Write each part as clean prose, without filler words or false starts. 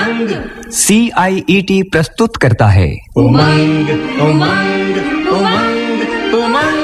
उमंग CIET प्रस्तुत करता है उमंग उमंग उमंग उमंग।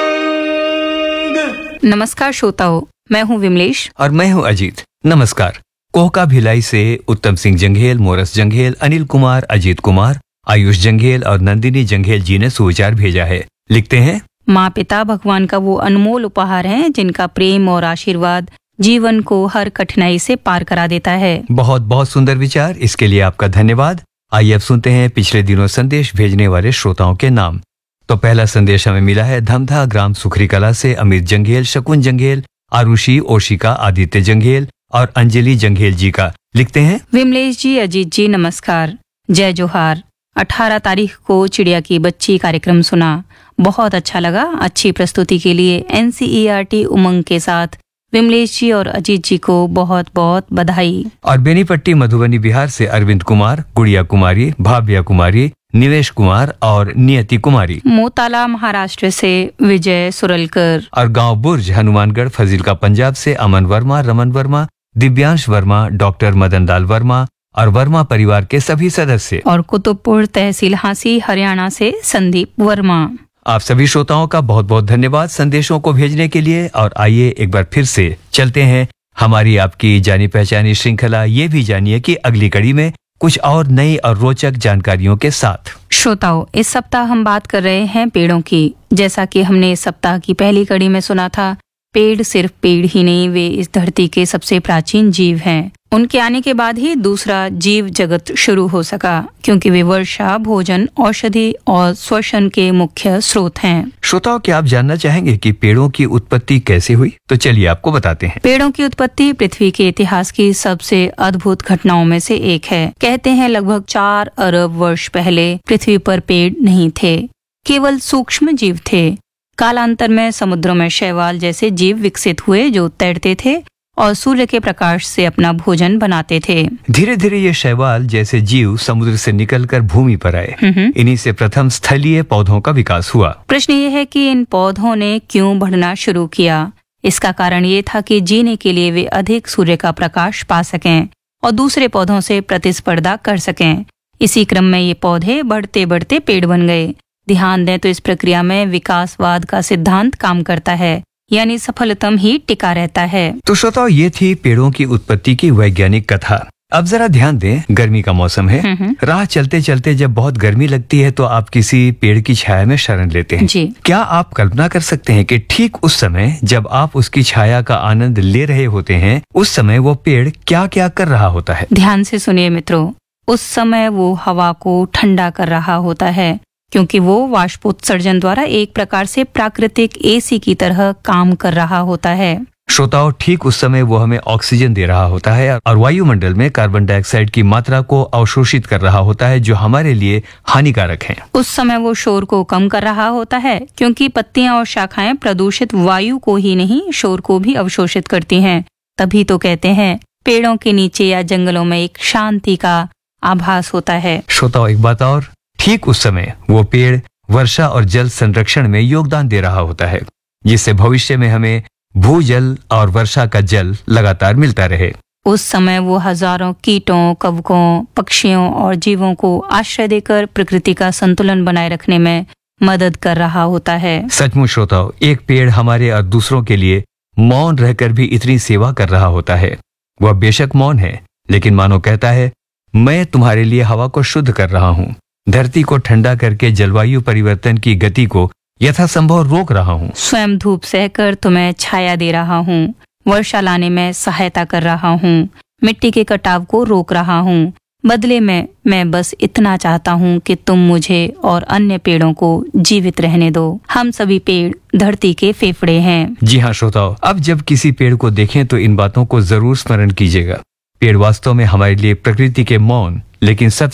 नमस्कार श्रोताओं, मैं हूं विमलेश और मैं हूं अजीत। नमस्कार। कोहका भिलाई से उत्तम सिंह जंघेल, मोरस जंघेल, अनिल कुमार, अजीत कुमार, आयुष जंघेल और नंदिनी जंघेल जी ने सुविचार भेजा है। लिखते हैं, माँ पिता भगवान का वो अनमोल उपहार है जिनका प्रेम और आशीर्वाद जीवन को हर कठिनाई से पार करा देता है। बहुत बहुत सुंदर विचार, इसके लिए आपका धन्यवाद। आइए अब सुनते हैं पिछले दिनों संदेश भेजने वाले श्रोताओं के नाम। तो पहला संदेश हमें मिला है धमधा ग्राम सुखरी कला से अमित जंघेल, शकुन जंघेल, आरुषि, ओशिका, आदित्य जंघेल और अंजलि जंघेल जी का। लिखते हैं, विमलेश जी, अजीत जी नमस्कार, जय जोहार। 18 तारीख को चिड़िया की बच्ची कार्यक्रम सुना, बहुत अच्छा लगा। अच्छी प्रस्तुति के लिए NCERT उमंग के साथ विमलेश जी और अजीत जी को बहुत बहुत बधाई। और बेनीपट्टी मधुबनी बिहार से अरविंद कुमार, गुड़िया कुमारी, भाव्या कुमारी, निवेश कुमार और नियति कुमारी। मोताला महाराष्ट्र से विजय सुरलकर। और गांव बुर्ज हनुमानगढ़ फजीलका पंजाब से अमन वर्मा, रमन वर्मा, दिव्यांश वर्मा, डॉक्टर मदन लाल वर्मा और वर्मा परिवार के सभी सदस्य। और कुतुबपुर तहसील हांसी हरियाणा से संदीप वर्मा। आप सभी श्रोताओं का बहुत बहुत धन्यवाद संदेशों को भेजने के लिए। और आइए एक बार फिर से चलते हैं हमारी आपकी जानी पहचानी श्रृंखला। ये भी जानिए कि अगली कड़ी में कुछ और नई और रोचक जानकारियों के साथ। श्रोताओं, इस सप्ताह हम बात कर रहे हैं पेड़ों की। जैसा कि हमने इस सप्ताह की पहली कड़ी में सुना था, पेड़ सिर्फ पेड़ ही नहीं, वे इस धरती के सबसे प्राचीन जीव हैं। उनके आने के बाद ही दूसरा जीव जगत शुरू हो सका, क्योंकि वे वर्षा, भोजन, औषधि और श्वसन के मुख्य स्रोत हैं। श्रोताओं, क्या आप जानना चाहेंगे कि पेड़ों की उत्पत्ति कैसे हुई? तो चलिए आपको बताते हैं। पेड़ों की उत्पत्ति पृथ्वी के इतिहास की सबसे अद्भुत घटनाओं में से एक है। कहते हैं लगभग 4 अरब वर्ष पहले पृथ्वी पर पेड़ नहीं थे, केवल सूक्ष्म जीव थे। कालांतर में समुद्रों में शैवाल जैसे जीव विकसित हुए जो तैरते थे और सूर्य के प्रकाश से अपना भोजन बनाते थे। धीरे धीरे ये शैवाल जैसे जीव समुद्र से निकलकर भूमि पर आए। इन्हीं से प्रथम स्थलीय पौधों का विकास हुआ। प्रश्न ये है कि इन पौधों ने क्यों बढ़ना शुरू किया? इसका कारण ये था कि जीने के लिए वे अधिक सूर्य का प्रकाश पा सकें और दूसरे पौधों से प्रतिस्पर्धा कर सकें। इसी क्रम में ये पौधे बढ़ते बढ़ते पेड़ बन गए। ध्यान दें तो इस प्रक्रिया में विकासवाद का सिद्धांत काम करता है, यानी सफलतम ही टिका रहता है। तो श्रोताओ, ये थी पेड़ों की उत्पत्ति की वैज्ञानिक कथा। अब जरा ध्यान दें, गर्मी का मौसम है। राह चलते चलते जब बहुत गर्मी लगती है तो आप किसी पेड़ की छाया में शरण लेते हैं जी। क्या आप कल्पना कर सकते हैं कि ठीक उस समय जब आप उसकी छाया का आनंद ले रहे होते हैं, उस समय वो पेड़ क्या क्या कर रहा होता है? ध्यान से सुनिए मित्रों, उस समय वो हवा को ठंडा कर रहा होता है, क्योंकि वो वाष्पोत्सर्जन द्वारा एक प्रकार से प्राकृतिक AC की तरह काम कर रहा होता है। श्रोताओं, ठीक उस समय वो हमें ऑक्सीजन दे रहा होता है और वायुमंडल में कार्बन डाइऑक्साइड की मात्रा को अवशोषित कर रहा होता है, जो हमारे लिए हानिकारक है। उस समय वो शोर को कम कर रहा होता है, क्योंकि पत्तियां और शाखाएं प्रदूषित वायु को ही नहीं, शोर को भी अवशोषित करती हैं। तभी तो कहते हैं पेड़ों के नीचे या जंगलों में एक शांति का आभास होता है। श्रोताओं, एक बात और, ठीक उस समय वो पेड़ वर्षा और जल संरक्षण में योगदान दे रहा होता है, जिससे भविष्य में हमें भूजल और वर्षा का जल लगातार मिलता रहे। उस समय वो हजारों कीटों, कवकों, पक्षियों और जीवों को आश्रय देकर प्रकृति का संतुलन बनाए रखने में मदद कर रहा होता है। सचमुच श्रोताओं, एक पेड़ हमारे और दूसरों के लिए मौन रहकर भी इतनी सेवा कर रहा होता है। वह बेशक मौन है, लेकिन मानो कहता है, मैं तुम्हारे लिए हवा को शुद्ध कर रहा हूँ, धरती को ठंडा करके जलवायु परिवर्तन की गति को यथासंभव रोक रहा हूँ, स्वयं धूप सहकर तुम्हें छाया दे रहा हूँ, वर्षा लाने में सहायता कर रहा हूँ, मिट्टी के कटाव को रोक रहा हूँ। बदले में मैं बस इतना चाहता हूँ कि तुम मुझे और अन्य पेड़ों को जीवित रहने दो। हम सभी पेड़ धरती के फेफड़े हैं। जी हाँ श्रोताओ, अब जब किसी पेड़ को देखें तो इन बातों को जरूर स्मरण कीजिएगा। पेड़ वास्तव में हमारे लिए प्रकृति के मौन लेकिन सब